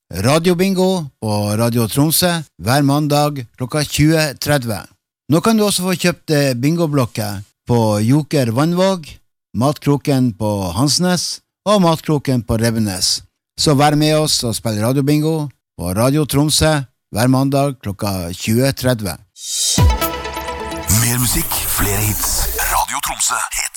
Radiobingo på Radio Tromsø hver mandag klokka 20:30. Nå kan du også få kjøpt bingoblokker på Joker Vannvåg, Matkroken på Hansnes og Matkroken på Revenes. Så vær med oss og spill radiobingo på Radio Tromsø hver mandag klokka 20:30. Mer musikk, flere hits. Radio Tromsø hits.